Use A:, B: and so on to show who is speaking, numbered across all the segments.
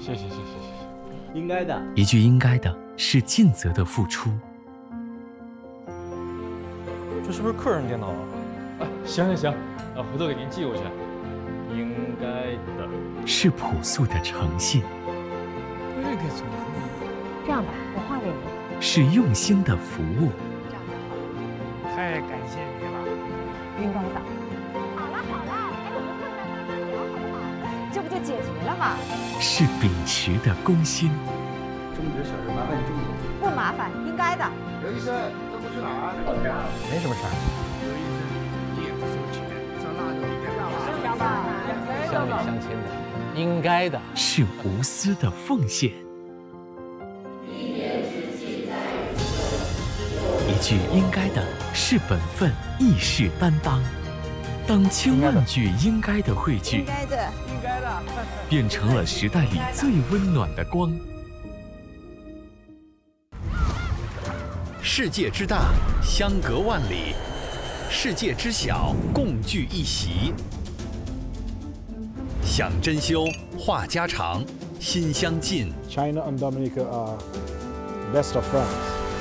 A: 谢谢。
B: 应该的。
C: 一句应该的是尽责的付出。
A: 这是不是客人电脑啊？行，回头给您寄过去。应该的
C: 是朴素的诚信。
A: 这个怎么
D: 这样吧，我画给你。
C: 是用心的服务。
D: 这样就好了。
E: 太感谢你了。
D: 应该的。好了，还有个困难慢慢聊，好不好？这不就解决了吗？
C: 是秉持的公心。
B: 种植小事麻烦你种植。
D: 不麻烦，应该的。
F: 刘医生，这不去哪儿？
A: 没什么事儿。
F: 刘医生，你也不收钱，这蜡烛一点亮吧？
D: 两吧，
B: 乡里乡亲的，应该的。
C: 是无私的奉献。一句应该的是本分，亦是担当。当千万句应该的汇聚，
D: 应该的，
C: 变成了时代里最温暖的光。
G: 世界之大，相隔万里；世界之小，共聚一席。想珍馐，话家常，心相近。
H: China and Dominica are best of friends.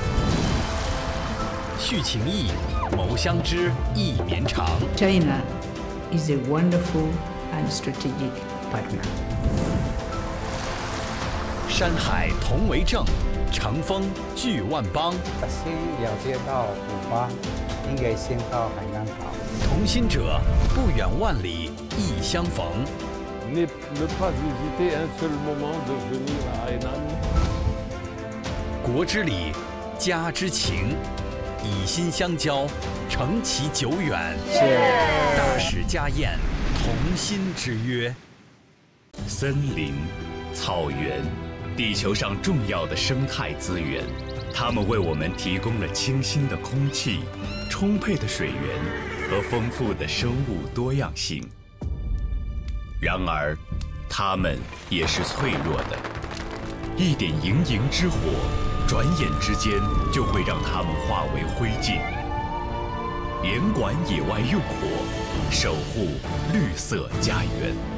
G: 续情谊，谋相知，意绵长。
I: China is a wonderful and strategic partner.
G: 山海同为证，乘风聚万邦。
J: 先了解到古巴，应该先到海南岛。
G: 同心者，不远万里，亦相逢。
K: Ne pas hésiter un seul moment de venir à Hainan.
G: 国之礼，家之情，以心相交，承其久远。大使家宴，同心之约。
L: 森林、草原，地球上重要的生态资源，它们为我们提供了清新的空气、充沛的水源和丰富的生物多样性。然而，它们也是脆弱的，一点盈盈之火，转眼之间就会让它们化为灰烬。严管野外用火，守护绿色家园。